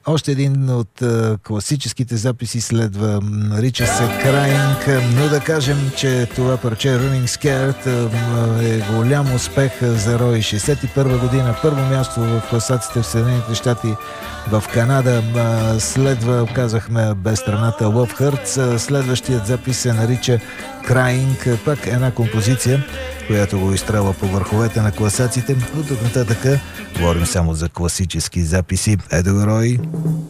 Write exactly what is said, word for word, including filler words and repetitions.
Още един от а, класическите записи следва. Нарича се Crying, но да кажем, че това парче Running Scared а, е голям успех за Рой. шейсет и първа година, първо място в класациите в Съединените щати. В Канада а, следва, казахме, без страната Love Hurts. Следващият запис се нарича Crying, пак една композиция, която го изстрела по върховете на класациите. От тук нататък говорим само за класически записи. Ето го, Рой.